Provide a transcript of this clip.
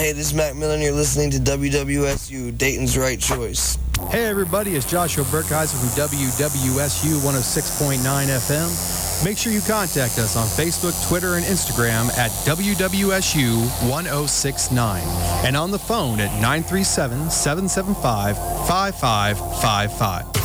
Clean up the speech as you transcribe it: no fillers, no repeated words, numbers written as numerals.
Hey, this is Mac Miller, and you're listening to WWSU, Dayton's Right Choice. Hey, everybody, it's Joshua Burkheiser from WWSU 106.9 FM. Make sure you contact us on Facebook, Twitter, and Instagram at WWSU 1069 and on the phone at 937-775-5555.